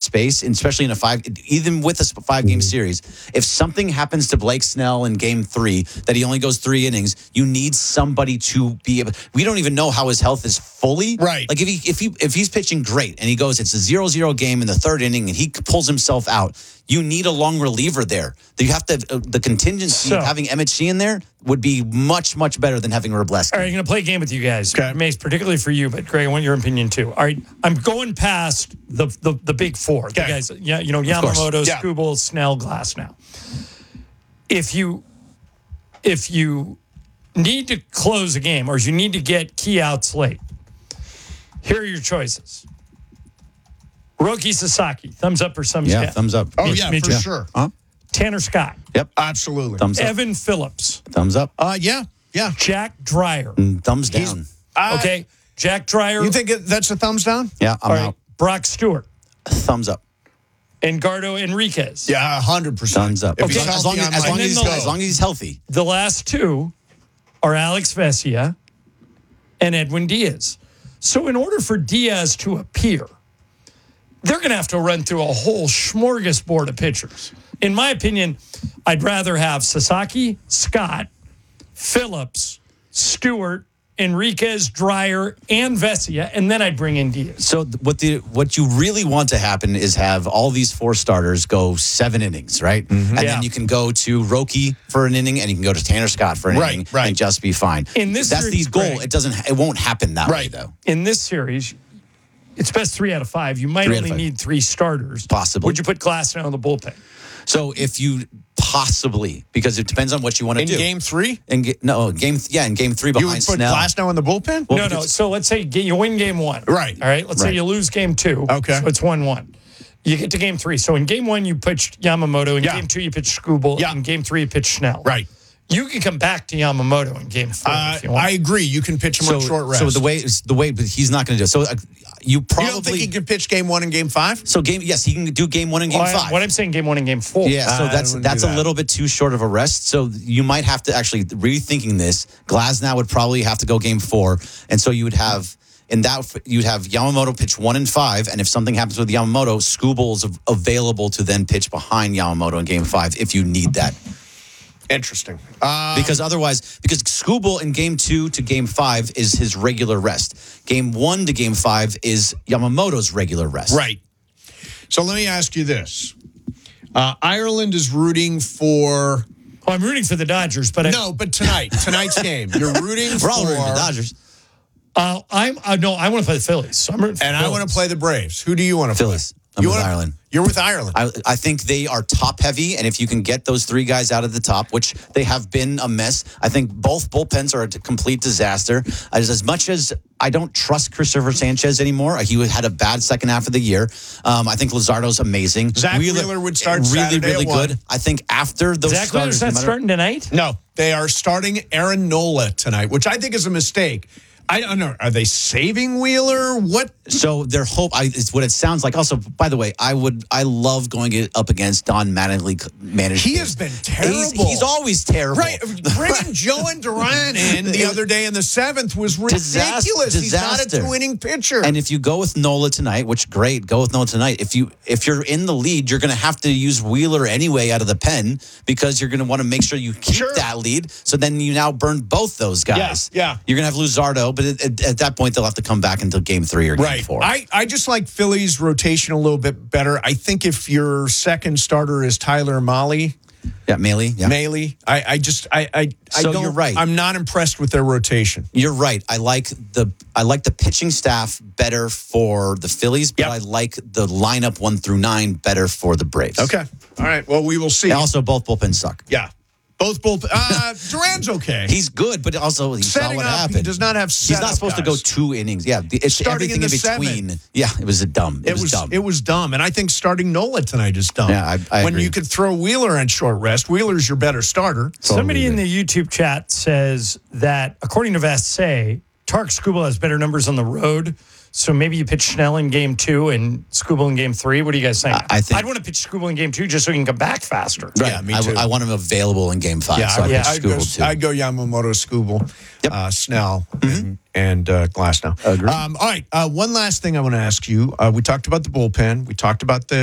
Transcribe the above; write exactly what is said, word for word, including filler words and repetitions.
space, and especially in a five, even with a five-game series. If something happens to Blake Snell in game three, that he only goes three innings, you need somebody to be able. We don't even know how his health is fully. Right. Like if he if he if he's pitching great and he goes, it's a zero zero game in the third inning and he pulls himself out. You need a long reliever there. You have to uh, the contingency So, of having Emmett Sheehan there would be much much better than having Robleski. All right, I'm going to play a game with you guys. Okay. Mace, particularly for you, but Greg, I want your opinion too. All right, I'm going past the the, the big four. Okay. The guys, yeah, you know, course. Yamamoto, Yeah. Skubal, Snell, Glass. Now, if you if you need to close a game or you need to get key outs late, here are your choices. Roki Sasaki, thumbs up or thumbs Yeah, down? thumbs up. Oh, Me- yeah, me for too. sure. Huh? Tanner Scott, Yep. Absolutely. Thumbs up. Evan Phillips, Thumbs up. Uh, yeah, yeah. Jack Dreyer. And thumbs He's- down. Uh, Okay, Jack Dreyer. You think it, that's a thumbs down? Yeah, I'm All right, out. Brock Stewart Thumbs up. and Gardo Enriquez. Yeah, one hundred percent. Thumbs up. If Okay. he's As long healthy, as, as, I'm long like, as, And then he's, the- as long as he's healthy. The last two are Alex Vesia and Edwin Diaz. So in order for Diaz to appear, they're going to have to run through a whole smorgasbord of pitchers. In my opinion, I'd rather have Sasaki, Scott, Phillips, Stewart, Enriquez, Dreyer, and Vesia, and then I'd bring in Diaz. So th- what the what you really want to happen is have all these four starters go seven innings, right? And Yeah. then you can go to Roki for an inning, and you can go to Tanner Scott for an Right, inning, right. and just be fine. In this that's series, the goal. Greg- It doesn't. It won't happen that way Right. though. In this series, it's best three out of five. You might Three out of only five. need three starters. Possibly. Would you put Glass now in the bullpen? So if you possibly, because it depends on what you want to in do. game three, in ga- no game, yeah, in game three you behind would put Snell. Glasnow in the bullpen? Well, no, no. because- So let's say ga- you win game one. Right. All right. Let's say Right. you lose game two. Okay. So it's one one. You get to game three. So in game one, you pitched Yamamoto. In Yeah. game two, you pitched Skubal. Yeah. In game three, you pitched Snell. Right. You can come back to Yamamoto in game four Uh, if you want. I agree. You can pitch him so, on short rest. so the way the way, but he's not going to do it. So uh, you probably you don't think he could pitch game one and game five? so game yes he can do game one and game Well, I- five. what I'm saying, game one and game four. Yeah, so I that's wouldn't that's do a that. little bit too short of a rest. So you might have to actually rethinking this. Glasnow would probably have to go game four, and so you would have in that you'd have Yamamoto pitch one and five, and if something happens with Yamamoto, Skubal's av- available to then pitch behind Yamamoto in game five if you need that. Interesting. Uh, Because otherwise, because Skubal in game two to game five is his regular rest. Game one to game five is Yamamoto's regular rest. right. So let me ask you this. Uh, Ireland is rooting for... Well, I'm rooting for the Dodgers, but I, No, but tonight, tonight's game. You're rooting for... We're all rooting for the Dodgers. uh, I'm uh, no, I want to play the Phillies. So I'm rooting for And the I want to Phillies. play the Braves. Who do you want to Phillies. play? I'm you with wanna- Ireland. You're with Ireland. I, I think they are top heavy, and if you can get those three guys out of the top, which they have been a mess, I think both bullpens are a complete disaster. As, as much as I don't trust Christopher Sanchez anymore, he had a bad second half of the year. Um, I think Luzardo's amazing. Zach Wheeler would start really, Saturday really at one. good. I think after those Zach Wheeler's starters, no not matter- starting tonight. No, they are starting Aaron Nola tonight, which I think is a mistake. I don't know. Are they saving Wheeler? What? So their hope I, is what it sounds like. Also, by the way, I would I love going it up against Don Mattingly managed. He teams. has been terrible. He's, he's always terrible. Right. Bringing Joe and Duran in the other day in the seventh was ridiculous. Disaster. He's not a Disaster. two-inning pitcher. And if you go with Nola tonight, which great, go with Nola tonight. If you if you're in the lead, you're going to have to use Wheeler anyway out of the pen because you're going to want to make sure you keep Sure. that lead. So then you now burn both those guys. Yeah, yeah. You're going to have Luzardo, but at, at, at that point they'll have to come back until game three or game Right. four. I, I just like Philly's rotation a little bit better. I think if your second starter is Tyler Mahle, yeah, Maley. Yeah. Mahle, I, I just I I, I So don't, you're right. I'm not impressed with their rotation. You're right. I like the I like the pitching staff better for the Phillies, but Yep. I like the lineup one through nine better for the Braves. Okay. All right. Well, we will see. And also, both bullpens suck. Yeah. Both bullpen. Uh, Duran's okay. He's good, but also he saw Setting what up, happened. he does not have He's not setup supposed to go guys. two innings. Yeah, the- it's Starting everything in in, the between. seventh. Yeah, it was a dumb. It, It was, was dumb. it was dumb, and I think starting Nola tonight is dumb. Yeah, I- I when agree. you could throw Wheeler in short rest, Wheeler's your better starter. Somebody in agree. the YouTube chat says that, according to Vassay, Tark Skubal has better numbers on the road. So maybe you pitch Schnell in game two and Skubal in game three. What do you guys think? I- I think- I'd want to pitch Skubal in game two just so he can come back faster. Right. Yeah, me I, too. I want him available in Game Five. so I, yeah. picked I'd, go, Skubal too. I'd go Yamamoto, Skubal, Yep. uh, Snell, and, and uh, Glasnow. Agree. Um, all right. Uh, one last thing I want to ask you. Uh, we talked about the bullpen. We talked about the